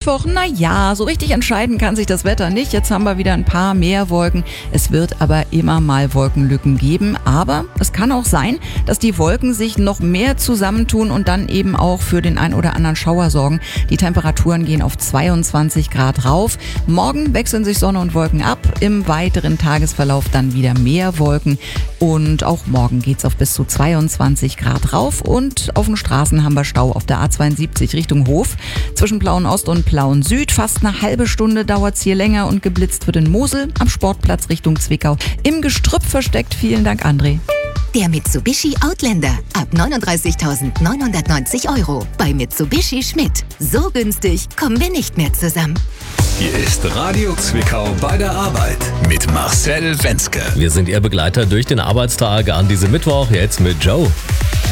Mittwoch, naja, so richtig entscheiden kann sich das Wetter nicht. Jetzt haben wir wieder ein paar mehr Wolken. Es wird aber immer mal Wolkenlücken geben. Aber es kann auch sein, dass die Wolken sich noch mehr zusammentun und dann eben auch für den ein oder anderen Schauer sorgen. Die Temperaturen gehen auf 22 Grad rauf. Morgen wechseln sich Sonne und Wolken ab. Im weiteren Tagesverlauf dann wieder mehr Wolken. Und auch morgen geht's auf bis zu 22 Grad rauf. Und auf den Straßen haben wir Stau auf der A72 Richtung Hof. Zwischen Plauen Ost und Plauen Süd. Fast eine halbe Stunde dauert's hier länger und geblitzt wird in Mosel. Am Sportplatz Richtung Zwickau. Im Gestrüpp versteckt. Vielen Dank, André. Der Mitsubishi Outlander ab 39.990 €. Bei Mitsubishi Schmidt. So günstig kommen wir nicht mehr zusammen. Hier ist Radio Zwickau bei der Arbeit mit Marcel Wenzke. Wir sind Ihr Begleiter durch den Arbeitstag an diesem Mittwoch, jetzt mit Joe.